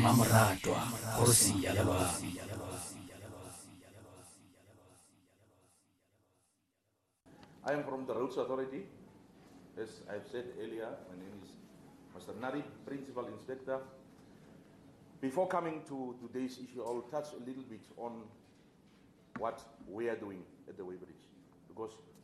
Mmamoratwa Kgosi ya Leboa. I am from the Roads Authority. As I've said earlier, my name is Mr. Nari, Principal Inspector. Before coming to today's issue, I'll touch a little bit on what we are doing at the Weybridge, because